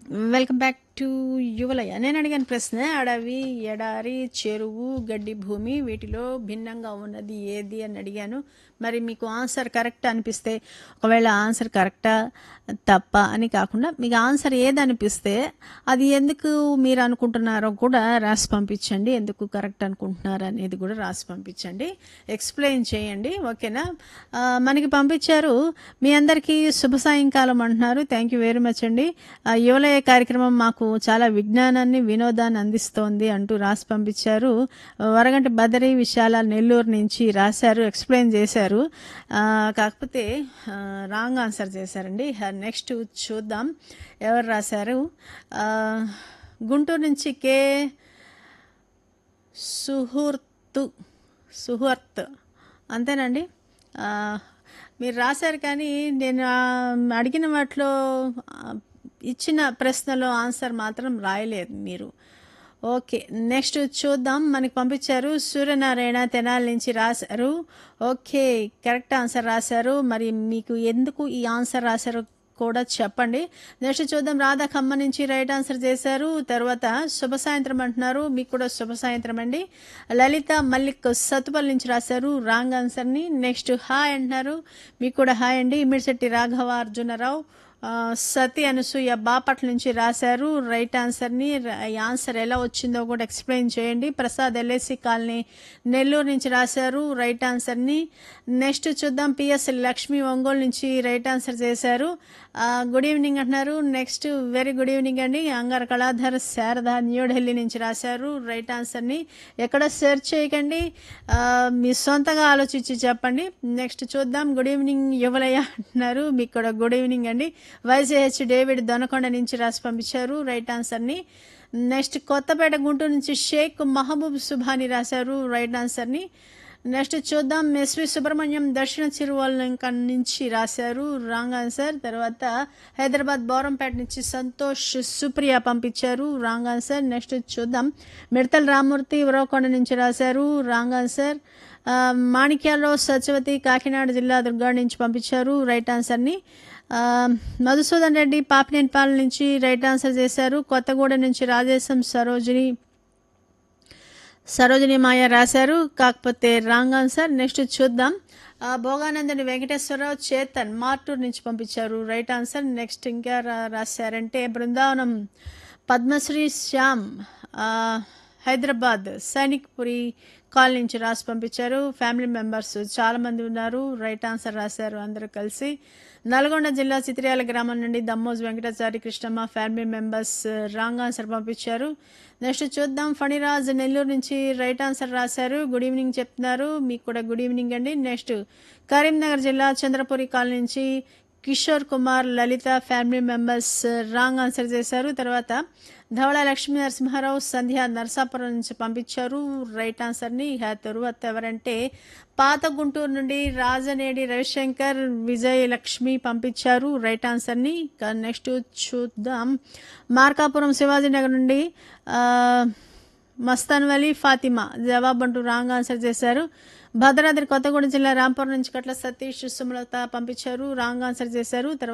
Welcome back to యువలయ. నేను అడిగిన ప్రశ్న అడవి, ఎడారి, చెరువు, గడ్డి భూమి వీటిలో భిన్నంగా ఉన్నది ఏది అని అడిగాను. మరి మీకు ఆన్సర్ కరెక్ట్ అనిపిస్తే, ఒకవేళ ఆన్సర్ కరెక్టా తప్ప అని కాకుండా మీకు ఆన్సర్ ఏదనిపిస్తే అది ఎందుకు మీరు అనుకుంటున్నారో కూడా రాసి పంపించండి. ఎందుకు కరెక్ట్ అనుకుంటున్నారు అనేది కూడా రాసి పంపించండి, ఎక్స్ప్లెయిన్ చేయండి. ఓకేనా? మనకి పంపించారు. మీ అందరికీ శుభ సాయంకాలం అంటున్నారు. థ్యాంక్ యూ వెరీ మచ్ అండి. యువలయ కార్యక్రమం మాకు చాలా విజ్ఞానాన్ని, వినోదాన్ని అందిస్తోంది అంటూ రాసి పంపించారు. వరగంటి బదరి విశాల నెల్లూరు నుంచి రాశారు, ఎక్స్ప్లెయిన్ చేశారు. కాకపోతే రాంగ్ ఆన్సర్ చేశారండి. నెక్స్ట్ చూద్దాం ఎవరు రాశారు. గుంటూరు నుంచి కే సుహూర్త్ అంతేనండి. మీరు రాశారు కానీ నేను అడిగిన వాటిలో ఇచ్చిన ప్రశ్నలో ఆన్సర్ మాత్రం రాయలేదు మీరు. ఓకే, నెక్స్ట్ చూద్దాం. మనకి పంపించారు సూర్యనారాయణ తెనాలి నుంచి రాశారు. ఓకే, కరెక్ట్ ఆన్సర్ రాశారు. మరి మీకు ఎందుకు ఈ ఆన్సర్ రాశారు కూడా చెప్పండి. నెక్స్ట్ చూద్దాం. రాధా ఖమ్మ నుంచి రైట్ ఆన్సర్ చేశారు. తర్వాత శుభ సాయంత్రం అంటున్నారు. మీకు కూడా శుభ సాయంత్రం అండి. లలిత మల్లిక్ సత్తుపల్లి నుంచి రాశారు రాంగ్ ఆన్సర్ని. నెక్స్ట్ హాయ్ అంటున్నారు. మీకు కూడా హాయ్ అండి. ఇమిడిశెట్టి రాఘవ అర్జునరావు, సతి అనసూయ బాపట్ల నుంచి రాశారు రైట్ ఆన్సర్ని. ఈ ఆన్సర్ ఎలా వచ్చిందో కూడా ఎక్స్ప్లెయిన్ చేయండి. ప్రసాద్ ఎల్ఐసి కాలనీ నెల్లూరు నుంచి రాశారు రైట్ ఆన్సర్ని. నెక్స్ట్ చూద్దాం. పిఎస్ లక్ష్మి ఒంగోలు నుంచి రైట్ ఆన్సర్ చేశారు. గుడ్ ఈవినింగ్ అంటున్నారు. నెక్స్ట్ వెరీ గుడ్ ఈవినింగ్ అండి. అంగార కళాధర్ శారద న్యూఢిల్లీ నుంచి రాశారు రైట్ ఆన్సర్ని. ఎక్కడ సెర్చ్ చేయకండి, మీ సొంతంగా ఆలోచించి చెప్పండి. నెక్స్ట్ చూద్దాం. గుడ్ ఈవినింగ్ యువలయ అంటున్నారు. మీకు కూడా గుడ్ ఈవినింగ్ అండి. వైజేహెచ్ డేవిడ్ దొనకొండ నుంచి రాసి పంపించారు రైట్ ఆన్సర్ని. నెక్స్ట్ కొత్తపేట గుంటూరు నుంచి షేక్ మహబూబ్ సుభాని రాశారు రైట్ ఆన్సర్ని. నెక్స్ట్ చూద్దాం. ఎస్వి సుబ్రహ్మణ్యం దక్షిణ చిరువల్లంక నుంచి రాశారు రాంగ్ ఆన్సర్. తర్వాత హైదరాబాద్ బౌరంపేట నుంచి సంతోష్ సుప్రియ పంపించారు రాంగ్ ఆన్సర్. నెక్స్ట్ చూద్దాం. మిడతల రామ్మూర్తి ఉరవకొండ నుంచి రాశారు రాంగ్ ఆన్సర్. మాణిక్యాలరావు సత్యవతి కాకినాడ జిల్లా దుర్గాడ నుంచి పంపించారు రైట్ ఆన్సర్ని. మధుసూదన్ రెడ్డి పాపినేనిపాలెం నుంచి రైట్ ఆన్సర్ చేశారు. కొత్తగూడెం నుంచి రాజేశం సరోజిని మాయ రాశారు, కాకపోతే రాంగ్ ఆన్సర్. నెక్స్ట్ చూద్దాం. భోగానందని వెంకటేశ్వరరావు చేతన్ మార్టూర్ నుంచి పంపించారు రైట్ ఆన్సర్. నెక్స్ట్ ఇంకా రాశారంటే బృందావనం పద్మశ్రీ శ్యామ్ హైదరాబాద్ సైనిక్పురి కాలనీ నుంచి రాసి పంపించారు. ఫ్యామిలీ మెంబర్స్ చాలామంది ఉన్నారు, రైట్ ఆన్సర్ రాశారు అందరూ కలిసి. నల్గొండ జిల్లా చిత్రియాల గ్రామం నుండి Dammoj Venkatachari Krishnamma family members wrong answer పంపించారు. నెక్స్ట్ చూద్దాం. ఫణిరాజ్ నెల్లూరు నుంచి రైట్ ఆన్సర్ రాశారు. గుడ్ ఈవినింగ్ చెప్తున్నారు. మీకు కూడా గుడ్ ఈవినింగ్ అండి. నెక్స్ట్ కరీంనగర్ జిల్లా చంద్రపురి కాలనీ నుంచి కిషోర్ కుమార్ లలిత ఫ్యామిలీ మెంబర్స్ రాంగ్ ఆన్సర్ చేశారు. తర్వాత ధవళ లక్ష్మీ నరసింహారావు సంధ్య నరసాపురం నుంచి పంపించారు రైట్ ఆన్సర్ని. తరువాత ఎవరంటే పాత గుంటూరు నుండి రాజనేడి రవిశంకర్ విజయ్ లక్ష్మి పంపించారు రైట్ ఆన్సర్ని. నెక్స్ట్ చూద్దాం. మార్కాపురం శివాజీనగర్ నుండి మస్తాన్ వలీ ఫాతిమా జవాబు అంటూ రాంగ్ ఆన్సర్ చేశారు. భద్రాద్రి కొత్తగూడెం జిల్లా రాంపురం నుంచి కట్ల సతీష్ సుమలత పంపించారు రాంగ్ ఆన్సర్ చేశారు. తర్వాత